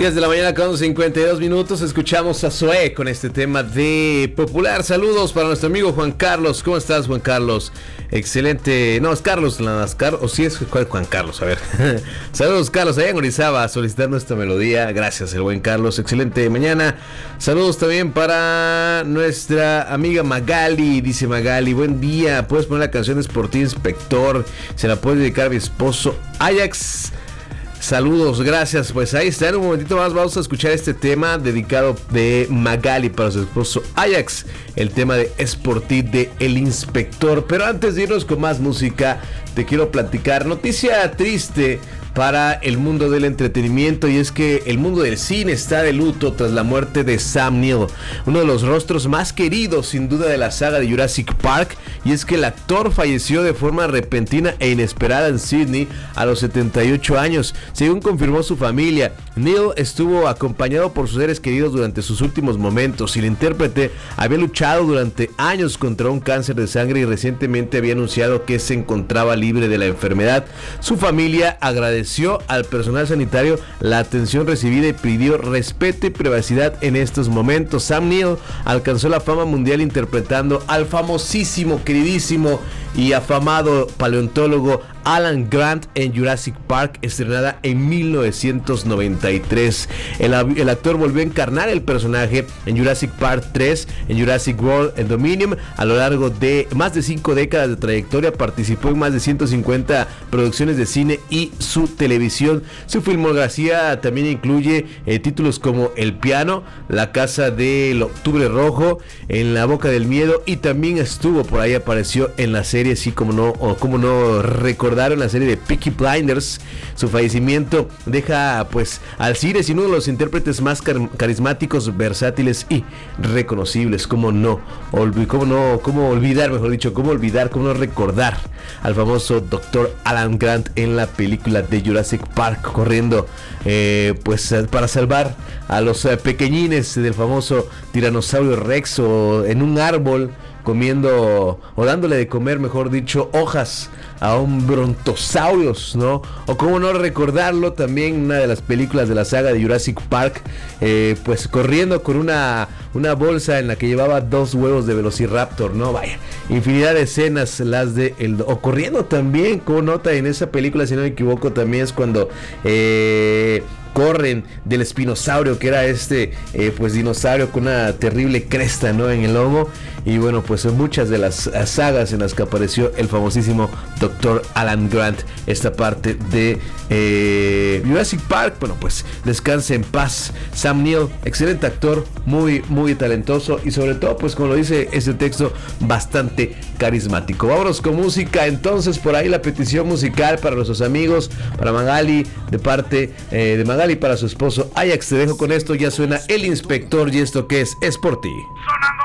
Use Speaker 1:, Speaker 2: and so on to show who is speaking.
Speaker 1: 10 de la mañana con 52 minutos. Escuchamos a Zoé con este tema de Popular. Saludos para nuestro amigo Juan Carlos. ¿Cómo estás, Juan Carlos? Excelente. No, es Carlos Lanascar. O sí es Juan Carlos. A ver. Saludos, Carlos. Allá en Orizaba solicitando esta melodía. Gracias, el buen Carlos. Excelente mañana. Saludos también para nuestra amiga Magali. Dice Magali: buen día. ¿Puedes poner la canción de Sporty Inspector? Se la puede dedicar a mi esposo Ajax. Saludos, gracias. Pues ahí está, en un momentito más vamos a escuchar este tema dedicado de Magali para su esposo Ajax, el tema de Sporty de El Inspector. Pero antes de irnos con más música, te quiero platicar noticia triste para el mundo del entretenimiento, y es que el mundo del cine está de luto tras la muerte de Sam Neill, uno de los rostros más queridos sin duda de la saga de Jurassic Park, y es que el actor falleció de forma repentina e inesperada en Sydney a los 78 años, según confirmó su familia. Neill estuvo acompañado por sus seres queridos durante sus últimos momentos, y el intérprete había luchado durante años contra un cáncer de sangre y recientemente había anunciado que se encontraba libre de la enfermedad. Su familia agradeció al personal sanitario la atención recibida y pidió respeto y privacidad en estos momentos. Sam Neill alcanzó la fama mundial interpretando al famosísimo, queridísimo y afamado paleontólogo Alan Grant en Jurassic Park, estrenada en 1993. El actor volvió a encarnar el personaje en Jurassic Park 3, en Jurassic World en Dominion. A lo largo de más de 5 décadas de trayectoria, participó en más de 150 producciones de cine y su televisión. Su filmografía también incluye títulos como El piano, La casa del octubre rojo, En la boca del miedo, y también estuvo por ahí, apareció en la serie, así como no recordaron la serie de Peaky Blinders. Su fallecimiento deja pues al cine sin uno de los intérpretes más carismáticos, versátiles y reconocibles. Cómo olvidar recordar al famoso Dr. Alan Grant en la película de Jurassic Park, corriendo pues para salvar a los pequeñines del famoso tiranosaurio Rex, o en un árbol comiendo, o dándole de comer, mejor dicho, hojas a un brontosaurios, ¿no? O cómo no recordarlo también, una de las películas de la saga de Jurassic Park, pues corriendo con una bolsa en la que llevaba 2 huevos de Velociraptor, ¿no? Vaya, infinidad de escenas las de o corriendo también, como nota en esa película, si no me equivoco, también es cuando corren del espinosaurio, que era pues dinosaurio con una terrible cresta, ¿no?, en el lomo. Y bueno, pues son muchas de las sagas en las que apareció el famosísimo Dr. Alan Grant, esta parte de Jurassic Park. Bueno, pues descanse en paz Sam Neill, excelente actor, muy muy talentoso, y sobre todo, pues como lo dice este texto, bastante carismático. Vámonos con música entonces. Por ahí la petición musical para nuestros amigos, para Magali, de parte de Magali para su esposo Ajax. Te dejo con esto, ya suena El Inspector, y esto que es Sporty.
Speaker 2: Sonando